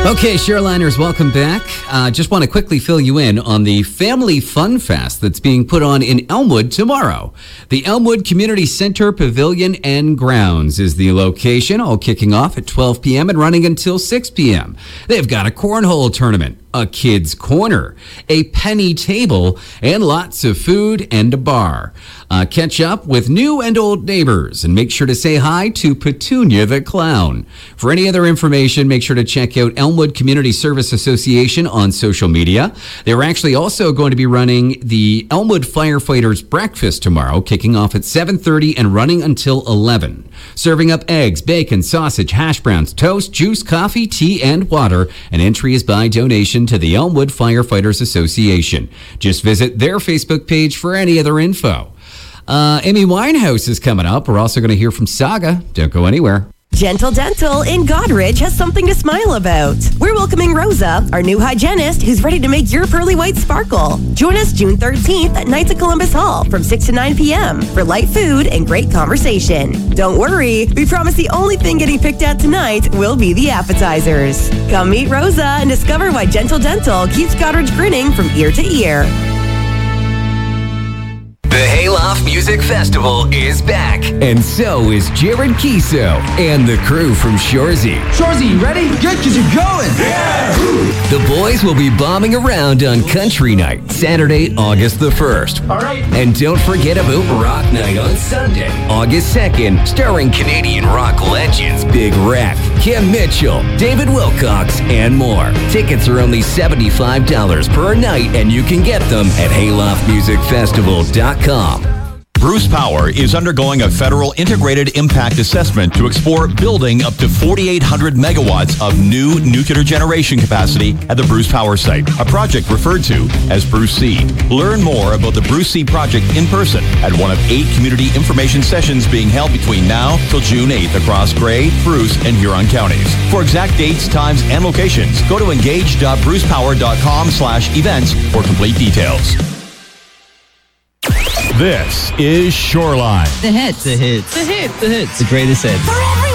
Okay, Shoreliners, welcome back. Just want to quickly fill you in on the Family Fun Fest that's being put on in Elmwood tomorrow. The Elmwood Community Center Pavilion and Grounds is the location, all kicking off at 12 p.m. and running until 6 p.m. They've got a cornhole tournament, a kids' corner, a penny table, and lots of food and a bar. Catch up with new and old neighbors and make sure to say hi to Petunia the Clown. For any other information, make sure to check out Elmwood Community Service Association on social media. They're actually also going to be running the Elmwood Firefighters Breakfast tomorrow, kicking off at 7:30 and running until 11. Serving up eggs, bacon, sausage, hash browns, toast, juice, coffee, tea, and water. An entry is by donation to the Elmwood Firefighters Association. Just visit their Facebook page for any other info. Amy Winehouse is coming up. We're also going to hear from Saga. Don't go anywhere. Gentle Dental in Goderich has something to smile about. We're welcoming Rosa, our new hygienist, who's ready to make your pearly white sparkle. Join us June 13th at Knights of Columbus Hall from 6 to 9 p.m. for light food and great conversation. Don't worry, we promise the only thing getting picked at tonight will be the appetizers. Come meet Rosa and discover why Gentle Dental keeps Goderich grinning from ear to ear. The Hayloft Music Festival is back. And so is Jared Kiso and the crew from Shorzy. Shorzy, you ready? Good, because you're going. Yeah! The boys will be bombing around on Country Night, Saturday, August the 1st. All right. And don't forget about Rock Night on Sunday, August 2nd, starring Canadian rock legends Big Rec, Kim Mitchell, David Wilcox, and more. Tickets are only $75 per night, and you can get them at hayloftmusicfestival.com. Bruce Power is undergoing a federal integrated impact assessment to explore building up to 4,800 megawatts of new nuclear generation capacity at the Bruce Power site, a project referred to as Bruce C. Learn more about the Bruce C project in person at one of 8 community information sessions being held between now till June 8th across Grey, Bruce, and Huron counties. For exact dates, times, and locations, go to engage.brucepower.com/events for complete details. This is Shoreline. The hits. The hits. The hits. The hits. The greatest hits. For everyone.